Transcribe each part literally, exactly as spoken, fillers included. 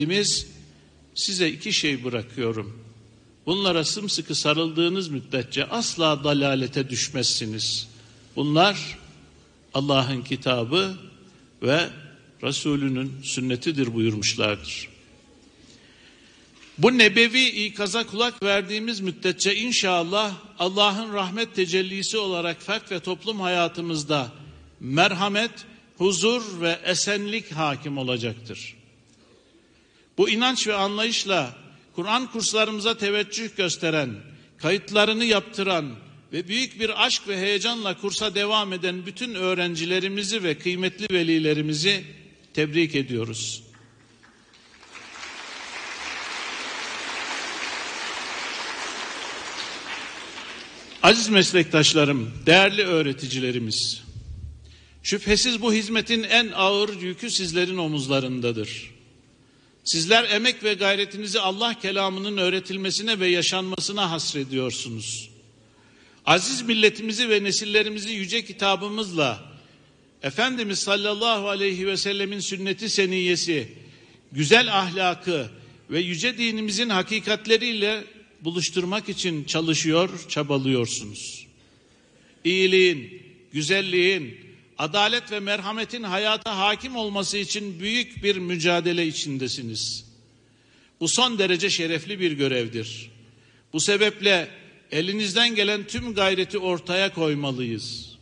Biz size iki şey bırakıyorum. Bunlara sımsıkı sarıldığınız müddetçe asla dalalete düşmezsiniz. Bunlar Allah'ın kitabı ve Resulünün sünnetidir buyurmuşlardır. Bu nebevi ikaza kulak verdiğimiz müddetçe inşallah Allah'ın rahmet tecellisi olarak fert ve toplum hayatımızda merhamet, huzur ve esenlik hakim olacaktır. Bu inanç ve anlayışla Kur'an kurslarımıza teveccüh gösteren, kayıtlarını yaptıran ve büyük bir aşk ve heyecanla kursa devam eden bütün öğrencilerimizi ve kıymetli velilerimizi tebrik ediyoruz. Aziz meslektaşlarım, değerli öğreticilerimiz, şüphesiz bu hizmetin en ağır yükü sizlerin omuzlarındadır. Sizler emek ve gayretinizi Allah kelamının öğretilmesine ve yaşanmasına hasrediyorsunuz. Aziz milletimizi ve nesillerimizi yüce kitabımızla, Efendimiz sallallahu aleyhi ve sellemin sünneti seniyyesi, güzel ahlakı ve yüce dinimizin hakikatleriyle buluşturmak için çalışıyor, çabalıyorsunuz. İyiliğin, güzelliğin, adalet ve merhametin hayata hakim olması için büyük bir mücadele içindesiniz. Bu son derece şerefli bir görevdir. Bu sebeple elinizden gelen tüm gayreti ortaya koymalıyız.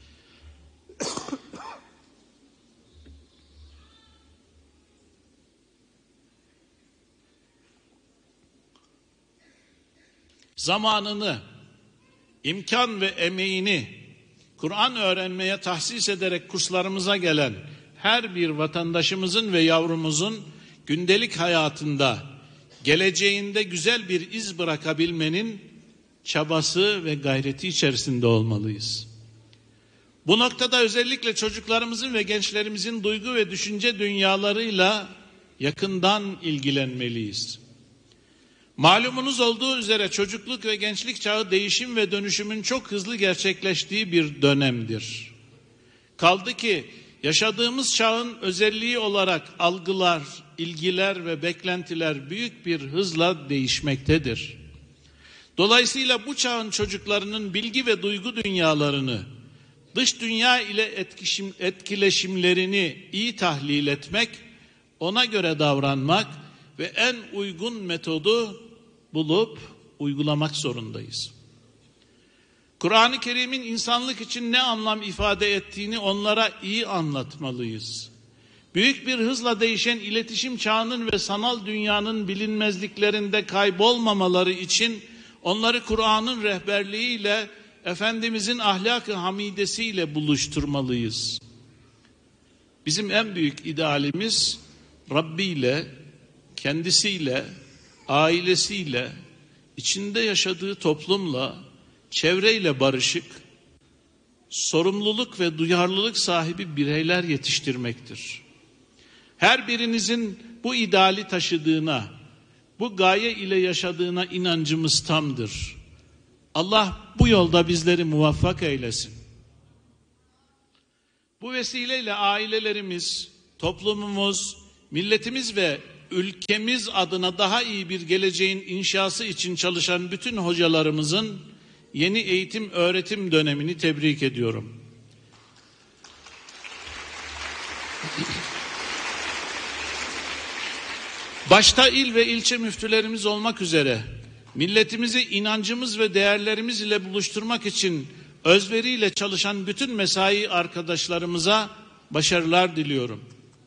Zamanını, imkan ve emeğini Kur'an öğrenmeye tahsis ederek kurslarımıza gelen her bir vatandaşımızın ve yavrumuzun gündelik hayatında, geleceğinde güzel bir iz bırakabilmenin çabası ve gayreti içerisinde olmalıyız. Bu noktada özellikle çocuklarımızın ve gençlerimizin duygu ve düşünce dünyalarıyla yakından ilgilenmeliyiz. Malumunuz olduğu üzere çocukluk ve gençlik çağı değişim ve dönüşümün çok hızlı gerçekleştiği bir dönemdir. Kaldı ki yaşadığımız çağın özelliği olarak algılar, ilgiler ve beklentiler büyük bir hızla değişmektedir. Dolayısıyla bu çağın çocuklarının bilgi ve duygu dünyalarını, dış dünya ile etkişim, etkileşimlerini iyi tahlil etmek, ona göre davranmak ve en uygun metodu bulup uygulamak zorundayız. Kur'an-ı Kerim'in insanlık için ne anlam ifade ettiğini onlara iyi anlatmalıyız. Büyük bir hızla değişen iletişim çağının ve sanal dünyanın bilinmezliklerinde kaybolmamaları için onları Kur'an'ın rehberliğiyle, Efendimizin ahlak-ı hamidesiyle buluşturmalıyız. Bizim en büyük idealimiz Rabbi ile, kendisiyle, ailesiyle, içinde yaşadığı toplumla, çevreyle barışık, sorumluluk ve duyarlılık sahibi bireyler yetiştirmektir. Her birinizin bu ideali taşıdığına, bu gaye ile yaşadığına inancımız tamdır. Allah bu yolda bizleri muvaffak eylesin. Bu vesileyle ailelerimiz, toplumumuz, milletimiz ve ülkemiz adına daha iyi bir geleceğin inşası için çalışan bütün hocalarımızın yeni eğitim öğretim dönemini tebrik ediyorum. Başta il ve ilçe müftülerimiz olmak üzere milletimizi inancımız ve değerlerimiz ile buluşturmak için özveriyle çalışan bütün mesai arkadaşlarımıza başarılar diliyorum.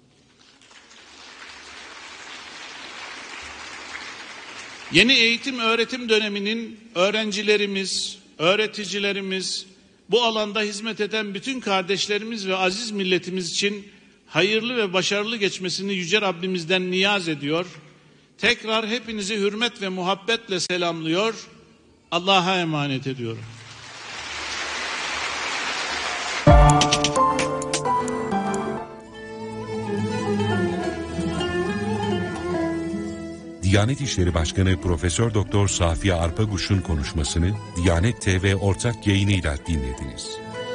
Yeni eğitim öğretim döneminin öğrencilerimiz, öğreticilerimiz, bu alanda hizmet eden bütün kardeşlerimiz ve aziz milletimiz için hayırlı ve başarılı geçmesini Yüce Rabbimizden niyaz ediyor. Tekrar hepinizi hürmet ve muhabbetle selamlıyor. Allah'a emanet ediyorum. Diyanet İşleri Başkanı Profesör Doktor Safiye Arpaguş'un konuşmasını Diyanet T V ortak yayınıyla dinlediniz.